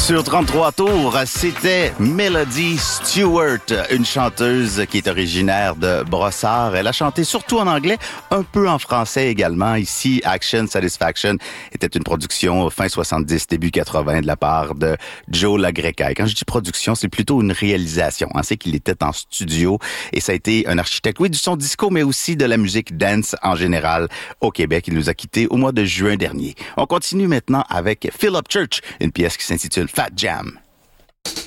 Sur 33 tours, c'était Melody Stewart, une chanteuse qui est originaire de Brossard. Elle a chanté surtout en anglais, un peu en français également. Ici, Action Satisfaction était une production fin 70, début 80 de la part de Joe LaGreca. Et quand je dis production, c'est plutôt une réalisation. On sait qu'il était en studio et ça a été un architecte, oui, du son disco, mais aussi de la musique dance en général au Québec. Il nous a quittés au mois de juin dernier. On continue maintenant avec Philip Church, une pièce qui s'intitule Fat Jam.